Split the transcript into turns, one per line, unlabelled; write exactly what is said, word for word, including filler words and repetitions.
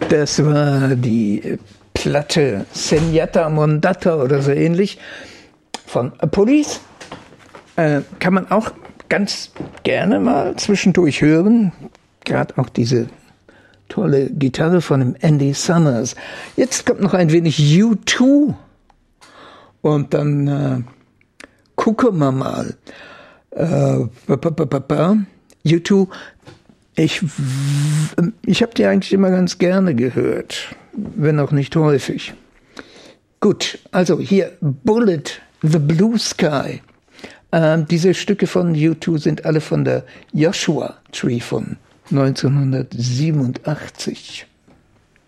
Das war die Platte Senyata Mondata oder so ähnlich von Police. Äh, kann man auch ganz gerne mal zwischendurch hören. Gerade auch diese tolle Gitarre von dem Andy Summers. Jetzt kommt noch ein wenig U zwei. Und dann äh, gucken wir mal. Äh, U zwei. Ich, ich habe die eigentlich immer ganz gerne gehört, wenn auch nicht häufig. Gut, also hier Bullet, The Blue Sky. Ähm, diese Stücke von U zwei sind alle von der Joshua Tree von neunzehnhundertsiebenundachtzig.